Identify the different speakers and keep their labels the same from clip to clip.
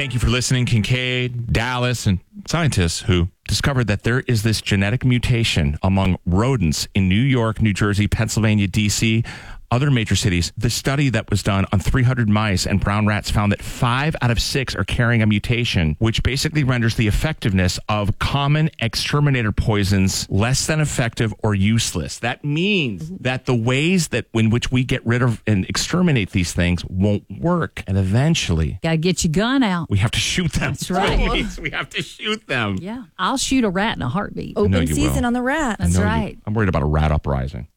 Speaker 1: Thank you for listening, Kincaid, Dallas, and scientists who discovered that there is this genetic mutation among rodents in New York, New Jersey, Pennsylvania, D.C., other major cities. The study that was done on 300 mice and brown rats found that 5 out of 6 are carrying a mutation, which basically renders the effectiveness of common exterminator poisons less than effective or useless. That means that the ways that in which we get rid of and exterminate these things won't work. And eventually,
Speaker 2: Got to get your gun out.
Speaker 1: we have to shoot them.
Speaker 2: That's right.
Speaker 1: That means we have to shoot them.
Speaker 2: Yeah. I'll shoot a rat in a heartbeat.
Speaker 1: know
Speaker 3: Open
Speaker 1: you
Speaker 3: season
Speaker 1: will.
Speaker 3: on the rat.
Speaker 2: That's
Speaker 1: No,
Speaker 2: right.
Speaker 1: I'm worried about a rat uprising.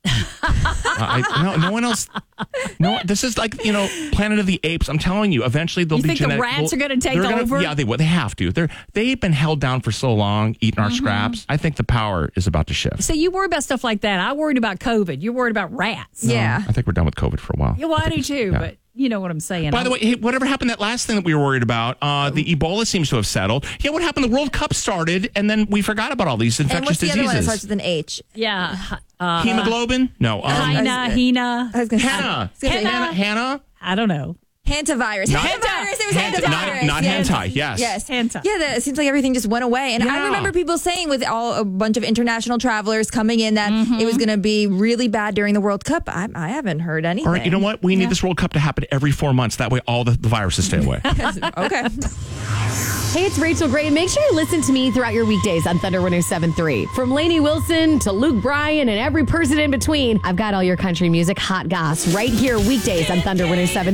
Speaker 1: No one else. No, this is like, Planet of the Apes. I'm telling you, eventually they'll
Speaker 2: You
Speaker 1: be
Speaker 2: think the
Speaker 1: genetic.
Speaker 2: rats are gonna take
Speaker 1: they're
Speaker 2: over?
Speaker 1: Yeah, they will. They have to. They've been held down for so long, eating our scraps. I think the power is about to shift.
Speaker 2: So you worry about stuff like that. I worried about COVID. You're worried about rats.
Speaker 3: Yeah.
Speaker 1: I think we're done with COVID for a while.
Speaker 2: Yeah, well, I do too,
Speaker 1: yeah.
Speaker 2: but you know what I'm saying.
Speaker 1: By the way, hey, whatever happened that last thing that we were worried about, the Ebola seems to have settled. Yeah, what happened? The World Cup started, and then we forgot about all these
Speaker 3: And
Speaker 1: infectious
Speaker 3: what's the other one that
Speaker 1: diseases.
Speaker 3: starts with an H?
Speaker 2: Yeah.
Speaker 1: Hemoglobin? No.
Speaker 2: Hina.
Speaker 3: I was gonna say-
Speaker 1: Hannah.
Speaker 3: I was gonna say
Speaker 1: Hannah.
Speaker 2: I don't know.
Speaker 3: Hantavirus. Hantavirus. It was hantavirus.
Speaker 1: Not
Speaker 3: yes.
Speaker 1: hentai. Yes.
Speaker 3: Yes.
Speaker 2: Hanta.
Speaker 3: Yeah, it seems like everything just went away. And I
Speaker 1: Yeah.
Speaker 3: remember people saying with a bunch of international travelers coming in that it was going to be really bad during the World Cup. I haven't heard anything.
Speaker 1: All right, you know what? We need this World Cup to happen every 4 months. That way all the viruses stay away.
Speaker 3: Okay.
Speaker 4: Hey, it's Rachel Gray. Make sure you listen to me throughout your weekdays on Thunder 107.3. From Lainey Wilson to Luke Bryan and every person in between, I've got all your country music hot goss right here weekdays on Thunder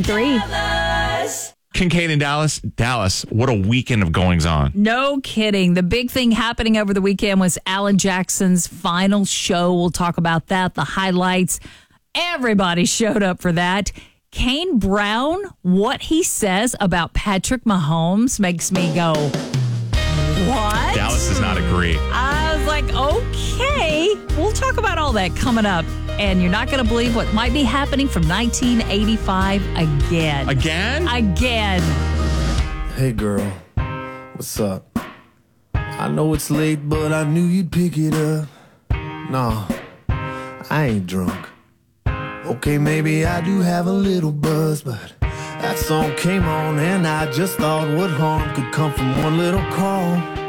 Speaker 4: 107.3.
Speaker 1: Kincaid in Dallas. Dallas, what a weekend of goings on.
Speaker 2: No kidding. The big thing happening over the weekend was Alan Jackson's final show. We'll talk about that, the highlights. Everybody showed up for that. Kane Brown, what he says about Patrick Mahomes makes me go, what?
Speaker 1: Dallas does not agree.
Speaker 2: I was like, okay. We'll talk about all that coming up. And you're not going to believe what might be happening from 1985 again.
Speaker 1: Again?
Speaker 2: Again.
Speaker 5: Hey girl, what's up? I know it's late, but I knew you'd pick it up. Nah, I ain't drunk. Okay, maybe I do have a little buzz, but that song came on and I just thought what harm could come from one little call.